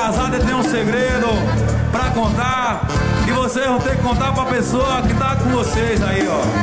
casado tem um segredo pra contar, e vocês vão ter que contar pra pessoa que tá com vocês aí, ó.